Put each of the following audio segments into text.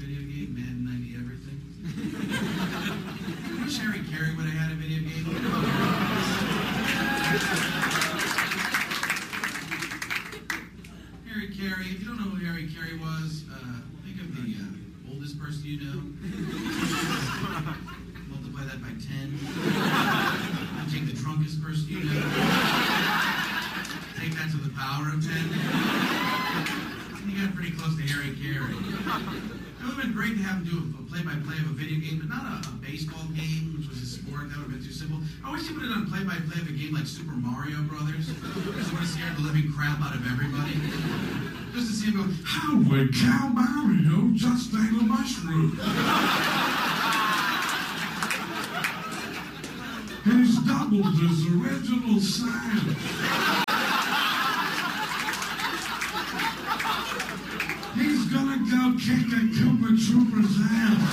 video game, Madden 90 Everything? I wish Harry Carey would have had a video game. Harry Carey, if you don't know who Harry Carey was, think of the oldest person you know. Multiply that by 10. Take the drunkest person you know. Take that to the power of 10. And you got pretty close to Harry Carey. It would have been great to have him do a play-by-play of a video game, but not a baseball game, which was a sport. That would have been too simple. I wish he would have done play-by-play of a game like Super Mario Brothers. Just want to scare the living crap out of everybody. Just to see him go, holy cow, Mario just ate a mushroom. He's doubled his original size. He's gonna go kick a Koopa Trooper's ass.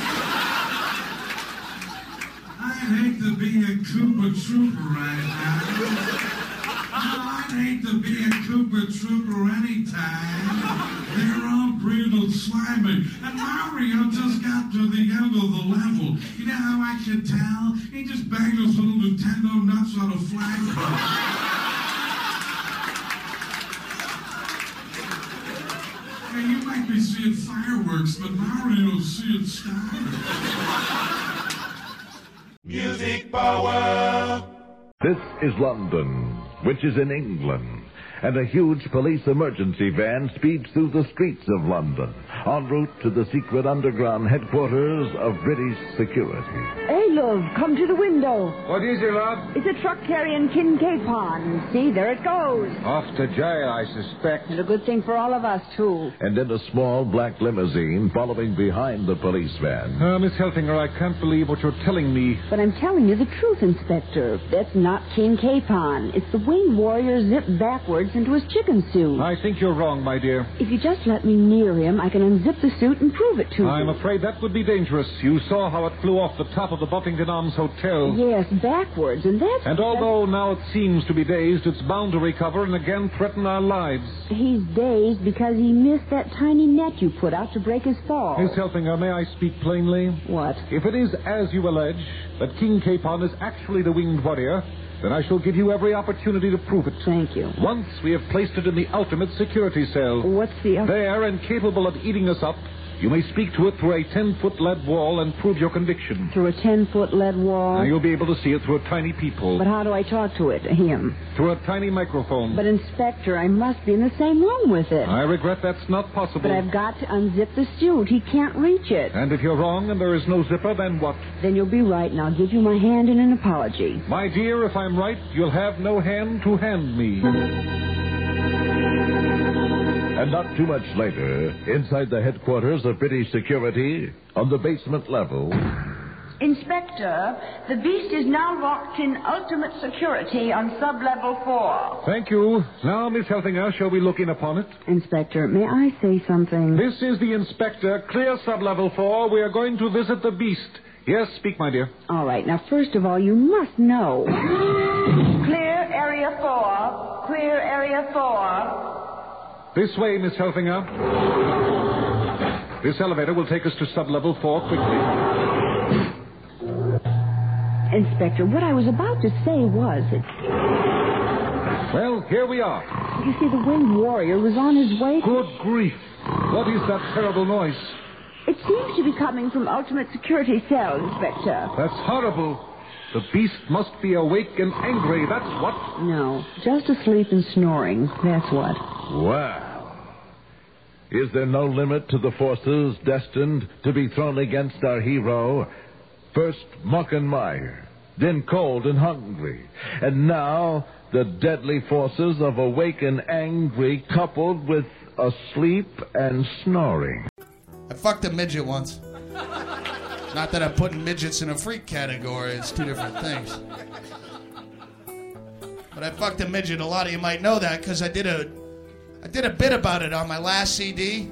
I'd hate to be a Koopa Trooper right now. I'd hate to be a Koopa Trooper anytime. They're all brutal, slimy. And Mario just got to the end of the level. You know how I could tell? He just banged those little Nintendo nuts on a flagpole. Hey, you might be seeing fireworks, but Mario's seeing stars. Music power. This is London, which is in England, and a huge police emergency van speeds through the streets of London, en route to the secret underground headquarters of British security. Hey, love, come to the window. What is it, love? It's a truck carrying King Capon. See, there it goes. Off to jail, I suspect. And a good thing for all of us, too. And in a small black limousine following behind the police van. Miss Helfinger, I can't believe what you're telling me. But I'm telling you the truth, Inspector. That's not King Capon. It's the winged warrior zipped backwards into his chicken suit. I think you're wrong, my dear. If you just let me near him, I can unzip the suit and prove it to you. I'm afraid that would be dangerous. You saw how it flew off the top of the Buffington Arms Hotel. Yes, backwards, and that's... And although now it seems to be dazed, it's bound to recover and again threaten our lives. He's dazed because he missed that tiny net you put out to break his fall. Miss Helfinger, may I speak plainly? What? If it is as you allege, that King Capon is actually the winged warrior, then I shall give you every opportunity to prove it. Thank you. Once we have placed it in the ultimate security cell. What's the... There, and capable of eating us up, you may speak to it through a 10-foot lead wall and prove your conviction. Through a 10-foot lead wall? Now, you'll be able to see it through a tiny peephole. But how do I talk to it, him? Through a tiny microphone. But, Inspector, I must be in the same room with it. I regret that's not possible. But I've got to unzip the suit. He can't reach it. And if you're wrong and there is no zipper, then what? Then you'll be right, and I'll give you my hand in an apology. My dear, if I'm right, you'll have no hand to hand me. And not too much later, inside the headquarters of British security, on the basement level... Inspector, the beast is now locked in ultimate security on sub-level 4. Thank you. Now, Miss Helfinger, shall we look in upon it? Inspector, may I say something? This is the inspector. Clear sub-level 4. We are going to visit the beast. Yes, speak, my dear. All right. Now, first of all, you must know... Clear area 4. Clear area 4. This way, Miss Helfinger. This elevator will take us to sub-level 4 quickly. Inspector, what I was about to say was... Well, here we are. You see, the winged warrior was on his way... Good grief. What is that terrible noise? It seems to be coming from ultimate security cell, Inspector. That's horrible. The beast must be awake and angry, that's what. No, just asleep and snoring, that's what. Wow. Is there no limit to the forces destined to be thrown against our hero? First Mockenmeyer, then cold and hungry, and now the deadly forces of awake and angry coupled with asleep and snoring. I fucked a midget once. Not that I'm putting midgets in a freak category. It's two different things. But I fucked a midget. A lot of you might know that because I did a bit about it on my last CD.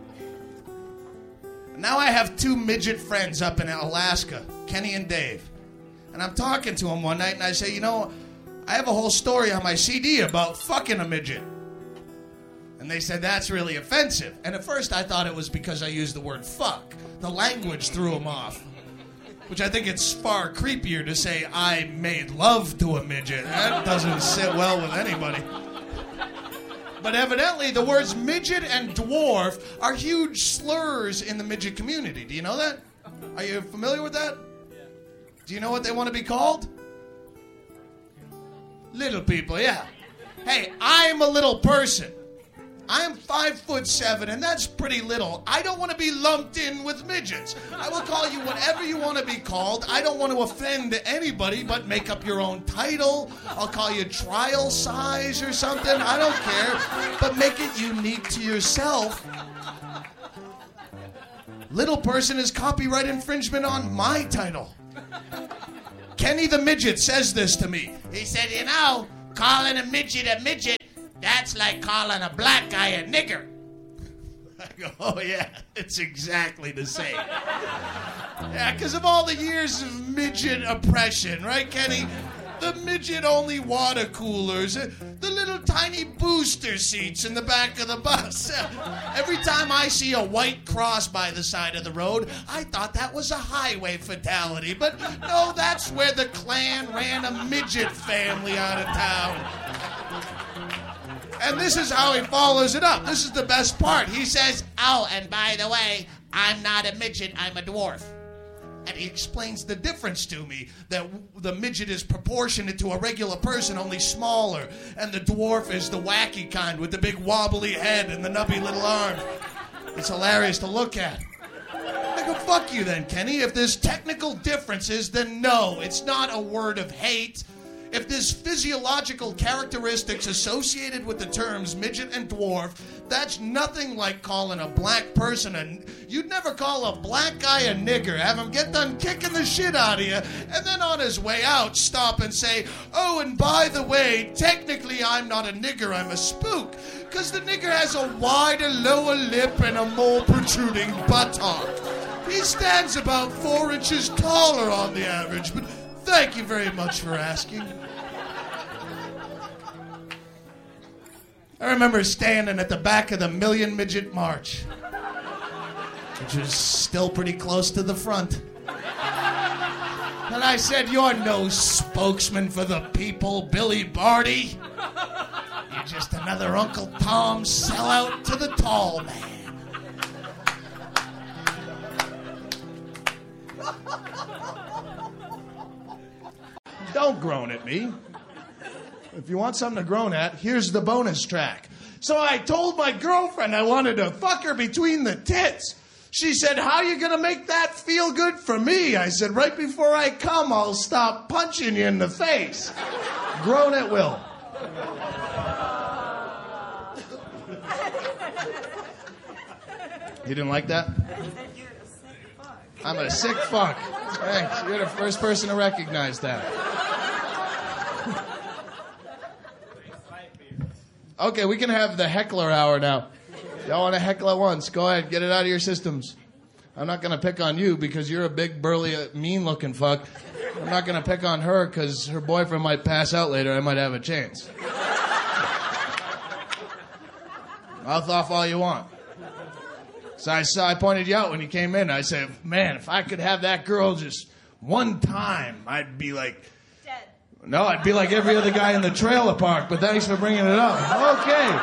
Now I have two midget friends up in Alaska, Kenny and Dave. And I'm talking to them one night and I say, you know, I have a whole story on my CD about fucking a midget. And And they said, that's really offensive. And at first I thought it was because I used the word fuck. The language threw them off. Which I think it's far creepier to say I made love to a midget. That doesn't sit well with anybody. But evidently the words midget and dwarf are huge slurs in the midget community. Do you know that? Are you familiar with that? Do you know what they want to be called? Little people, yeah. Hey, I'm a little person. I'm 5'7", and that's pretty little. I don't want to be lumped in with midgets. I will call you whatever you want to be called. I don't want to offend anybody, but make up your own title. I'll call you trial size or something. I don't care, but make it unique to yourself. Little person is copyright infringement on my title. Kenny the Midget says this to me. He said, you know, calling a midget, that's like calling a black guy a nigger. I go, oh yeah, it's exactly the same. Yeah, because of all the years of midget oppression, right, Kenny? The midget-only water coolers, the little tiny booster seats in the back of the bus. Every time I see a white cross by the side of the road, I thought that was a highway fatality. But no, that's where the Klan ran a midget family out of town. And this is how he follows it up. This is the best part. He says, oh, and by the way, I'm not a midget, I'm a dwarf. And he explains the difference to me, that the midget is proportionate to a regular person, only smaller. And the dwarf is the wacky kind with the big wobbly head and the nubby little arms. It's hilarious to look at. I go, fuck you then, Kenny. If there's technical differences, then no, it's not a word of hate. If there's physiological characteristics associated with the terms midget and dwarf, that's nothing like calling a black person you'd never call a black guy a nigger, have him get done kicking the shit out of you, and then on his way out stop and say, oh, and by the way, technically I'm not a nigger, I'm a spook, because the nigger has a wider lower lip and a more protruding buttock. He stands about 4 inches taller on the average, but thank you very much for asking. I remember standing at the back of the Million Midget March, which was still pretty close to the front. And I said, you're no spokesman for the people, Billy Barty. You're just another Uncle Tom sellout to the tall man. Don't groan at me. If you want something to groan at, here's the bonus track. So I told my girlfriend I wanted to fuck her between the tits. She said, how you gonna make that feel good for me? I said, right before I come, I'll stop punching you in the face. Groan at will. You didn't like that? I'm a sick fuck. Thanks. You're the first person to recognize that. Okay, we can have the heckler hour now. Y'all want to heckle at once? Go ahead, get it out of your systems. I'm not going to pick on you because you're a big, burly, mean-looking fuck. I'm not going to pick on her because her boyfriend might pass out later. I might have a chance. Mouth off all you want. So I pointed you out when you came in. I said, man, if I could have that girl just one time, I'd be like... No, I'd be like every other guy in the trailer park, but thanks for bringing it up. Okay.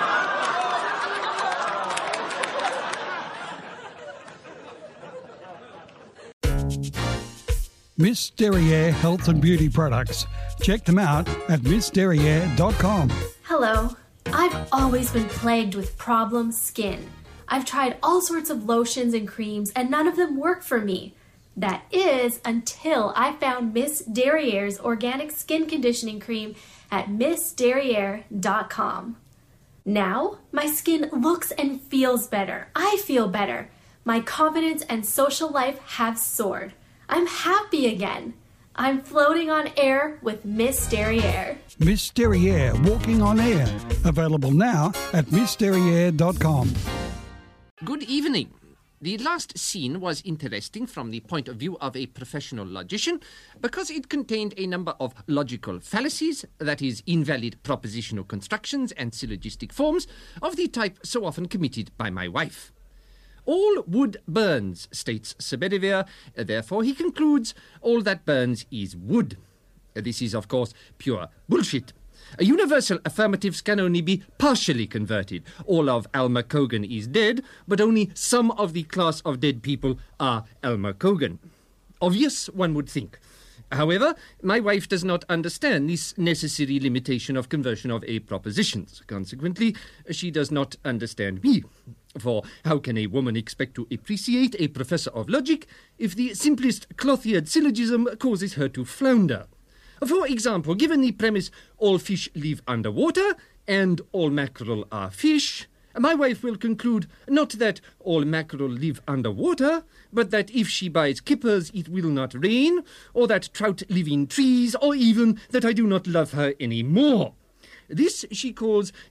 Miss Derriere Health and Beauty Products. Check them out at missderriere.com. Hello. I've always been plagued with problem skin. I've tried all sorts of lotions and creams, and none of them work for me. That is, until I found Miss Derriere's organic skin conditioning cream at missderriere.com. Now, my skin looks and feels better. I feel better. My confidence and social life have soared. I'm happy again. I'm floating on air with Miss Derriere. Miss Derriere, walking on air. Available now at missderriere.com. Good evening. The last scene was interesting from the point of view of a professional logician because it contained a number of logical fallacies, that is, invalid propositional constructions and syllogistic forms of the type so often committed by my wife. All wood burns, states Sir Bedivere, therefore he concludes all that burns is wood. This is, of course, pure bullshit. Universal affirmatives can only be partially converted. All of Alma Cogan is dead, but only some of the class of dead people are Alma Cogan. Obvious, one would think. However, my wife does not understand this necessary limitation of conversion of A propositions. Consequently, she does not understand me. For how can a woman expect to appreciate a professor of logic if the simplest cloth-eared syllogism causes her to flounder? For example, given the premise all fish live underwater and all mackerel are fish, my wife will conclude not that all mackerel live underwater, but that if she buys kippers it will not rain, or that trout live in trees, or even that I do not love her any more. This she calls